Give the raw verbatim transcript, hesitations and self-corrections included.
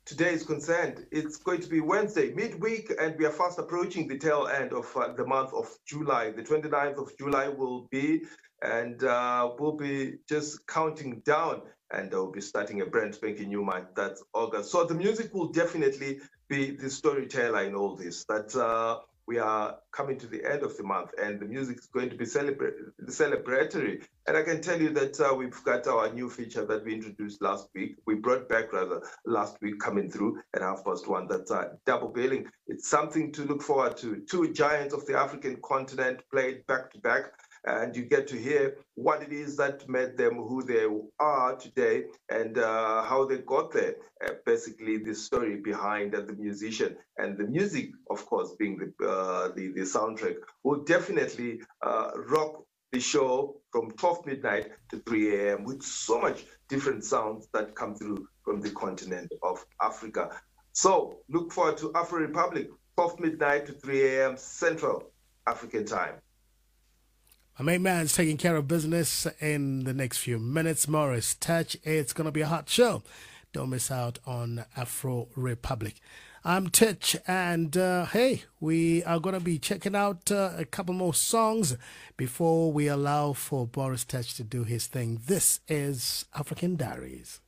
today is concerned, it's going to be Wednesday, midweek, and we are fast approaching the tail end of uh, the month of July. The twenty-ninth of July will be, and uh, we'll be just counting down, and we'll be starting a brand spanking new month. That's August. So the music will definitely be the storyteller in all this. That uh, we are coming to the end of the month, and the music is going to be celebra- celebratory. And I can tell you that uh, we've got our new feature that we introduced last week. We brought back rather last week coming through at half past one. That's uh, double billing. It's something to look forward to. Two giants of the African continent played back to back. And you get to hear what it is that made them who they are today and uh, how they got there. Uh, basically, the story behind uh, the musician and the music, of course, being the uh, the, the soundtrack, will definitely uh, rock the show from twelve midnight to three a.m. with so much different sounds that come through from the continent of Africa. So look forward to Afro Republic, twelve midnight to three a.m. Central African time. My main man's taking care of business in the next few minutes. Morris Touch. It's going to be a hot show. Don't miss out on Afro Republic. I'm Titch, and uh, hey, we are going to be checking out uh, a couple more songs before we allow for Boris Touch to do his thing. This is African Diaries.